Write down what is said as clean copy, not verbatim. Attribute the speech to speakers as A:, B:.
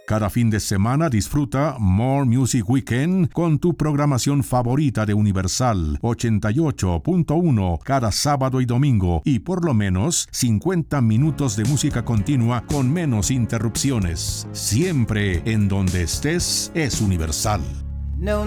A: Cada fin de semana disfruta More Music Weekend con tu programación favorita de Universal 88.1 cada sábado y domingo y por lo menos 50 minutos de música continua con menos interrupciones. Siempre en donde estés es Universal.
B: No.